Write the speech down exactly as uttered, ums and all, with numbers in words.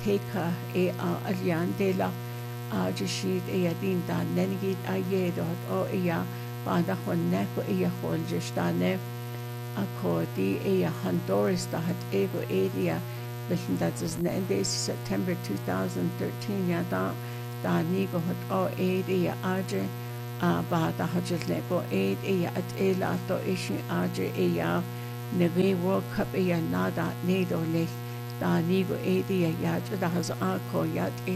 Teka e a alian de la a jishid e a din da nenigid a yedot o e a bada honeko e a hol jistane a kodi e a Honduras da hat ego area listen that is nende September two thousand thirteen ya da da nigo hot o area aje a bada hajil lego area at ela to ishi aje e a nege World Cup e a nada nedo le da nigo area ya da has a ko ya